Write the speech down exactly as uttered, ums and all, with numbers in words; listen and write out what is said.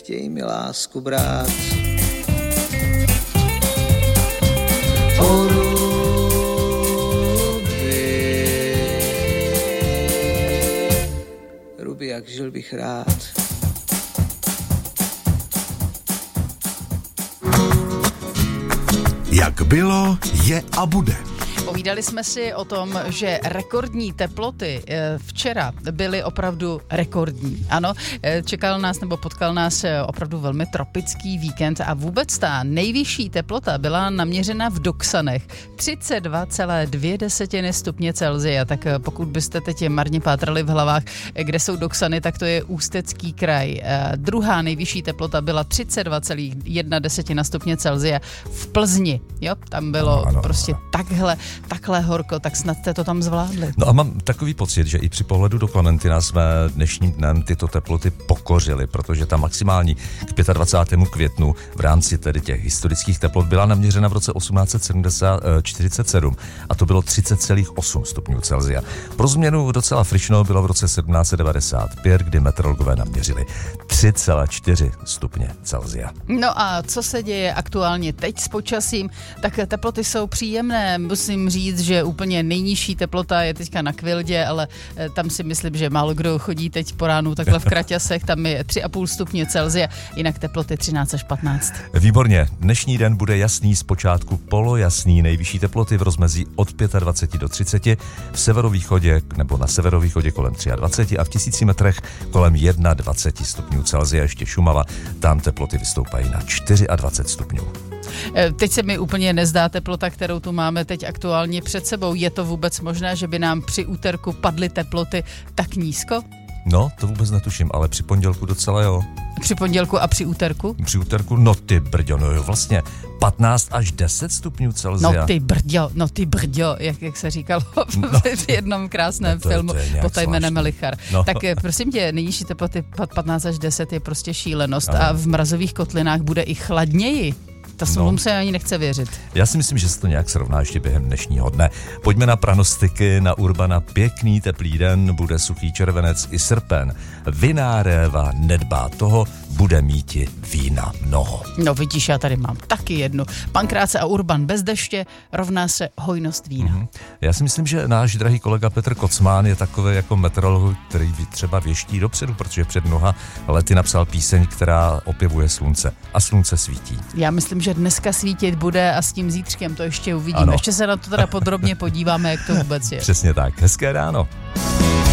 chtěj mi lásku brát. O Ruby, Ruby, jak žil bych rád. Jak bylo, je a bude. Povídali jsme si o tom, že rekordní teploty včera byly opravdu rekordní. Ano, čekal nás nebo potkal nás opravdu velmi tropický víkend a vůbec ta nejvyšší teplota byla naměřena v Doksanech. třicet dva celá dvě desetiny stupně Celsia. Tak pokud byste teď marně pátrali v hlavách, kde jsou Doksany, tak to je Ústecký kraj. Druhá nejvyšší teplota byla třicet dva celá jedna desetina stupně Celsia v Plzni. Jo, tam bylo ano, ano, prostě ano. takhle takhle horko, tak snad jste to tam zvládli. No a mám takový pocit, že i při pohledu do Klementina jsme dnešním dnem tyto teploty pokořili, protože ta maximální k dvacátého pátého květnu v rámci tedy těch historických teplot byla naměřena v roce osmnáct čtyřicet sedm a to bylo třicet celá osm stupňů Celsia. Pro změnu docela frišno bylo v roce sedmnáct devadesát pět, kdy meteorologové naměřili tři celá čtyři stupně Celsia. No a co se děje aktuálně teď s počasím? Tak teploty jsou příjemné, musím říct, že úplně nejnižší teplota je teďka na Kvildě, ale tam si myslím, že málo kdo chodí teď po ránu takhle v kraťasech, tam je tři celá pět stupně Celsia, jinak teploty třináct až patnáct. Výborně, dnešní den bude jasný, zpočátku polojasný, nejvyšší teploty v rozmezí od dvacet pět do třiceti, v severovýchodě nebo na severovýchodě kolem dvacet tři a v tisíci metrech kolem dvacet jedna stupňů Celsia, ještě Šumava, tam teploty vystoupají na dvacet čtyři stupňů. Teď se mi úplně nezdá teplota, kterou tu máme teď aktuálně před sebou. Je to vůbec možné, že by nám při úterku padly teploty tak nízko? No, to vůbec netuším, ale při pondělku docela jo. Při pondělku a při úterku? Při úterku, no ty brďo, no jo, vlastně patnáct až deset stupňů Celsia. No ty brďo, no ty brďo, jak, jak se říkalo no. v jednom krásném no filmu pod jménem Melichar. No. Tak prosím tě, nejnižší teploty patnáct až deset je prostě šílenost ano. A v mrazových kotlinách bude i chladněji. To se no. ani nechce věřit. Já si myslím, že se to nějak srovná ještě během dnešního dne. Pojďme na pranostiky na Urbana. Pěkný teplý den, bude suchý červenec i srpen. Viná réva nedbá toho, bude míti vína mnoho. No vidíš, já tady mám taky jednu. Pankráce a Urban bez deště rovná se hojnost vína. Mm-hmm. Já si myslím, že náš drahý kolega Petr Kocmán je takový jako meteorolog, který třeba věští dopředu, protože před mnoha lety napsal píseň, která opěvuje slunce. A slunce svítí. Já myslím, že dneska svítit bude a s tím zítřkem to ještě uvidíme. Ano. Ještě se na to teda podrobně podíváme, jak to vůbec je. Přesně tak. Hezké ráno.